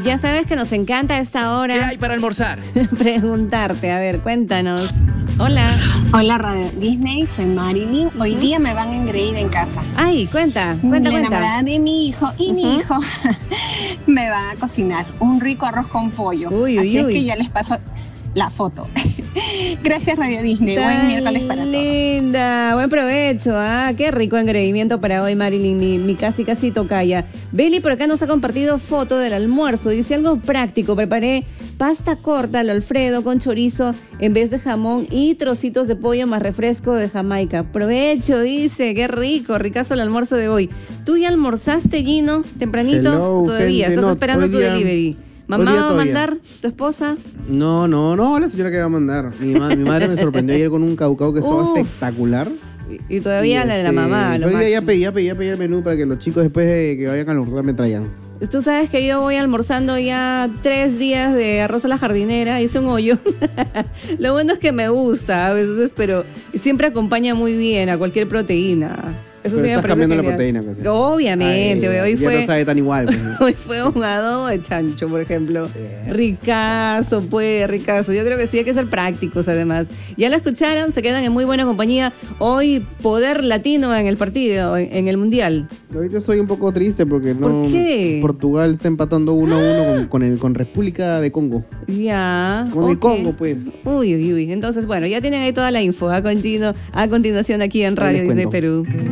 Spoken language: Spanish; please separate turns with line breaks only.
Ya sabes que nos encanta a esta hora.
¿Qué hay para almorzar?
Preguntarte, a ver, cuéntanos. Hola.
Hola Radio Disney, soy Marilyn. Hoy día me van a engreír en casa.
Ay, cuenta.
La enamorada de mi hijo y mi hijo me van a cocinar un rico arroz con pollo. Así es que ya les paso la foto. Gracias Radio Disney, buen miércoles para todos.
Linda, buen provecho, qué rico engreimiento para hoy, Marilyn, mi casi tocaya. Beli por acá nos ha compartido foto del almuerzo, dice algo práctico, preparé pasta corta al Alfredo con chorizo en vez de jamón y trocitos de pollo más refresco de Jamaica. Provecho, dice, qué rico, ricazo el almuerzo de hoy. ¿Tú ya almorzaste, Gino, tempranito?
Hello,
todavía,
gente,
estás esperando tu delivery. ¿Mamá va a mandar? ¿Tu esposa?
No, la señora que va a mandar. Mi madre me sorprendió ayer con un caucao que estaba espectacular.
Y todavía la de la mamá.
Ya pedí el menú para que los chicos después de que vayan a almorzar me traigan.
Tú sabes que yo voy almorzando ya 3 días de arroz a la jardinera, hice un hoyo. Lo bueno es que me gusta a veces, pero siempre acompaña muy bien a cualquier proteína. Eso
pero
sí
estás
me
cambiando
genial.
La proteína. Pues,
obviamente, hoy
ya
fue...
no sabe tan igual. Pues,
hoy fue un adobo de chancho, por ejemplo. Ricazo, pues, ricazo. Yo creo que sí hay que ser prácticos, además. Ya lo escucharon, se quedan en muy buena compañía. Hoy, poder latino en el partido, en el Mundial.
Ahorita estoy un poco triste porque no...
¿Por qué?
Portugal está empatando 1-1 con República de Congo.
Ya.
Con el Congo, pues.
Uy. Entonces, bueno, ya tienen ahí toda la info con Gino a continuación aquí en Radio Disney Perú.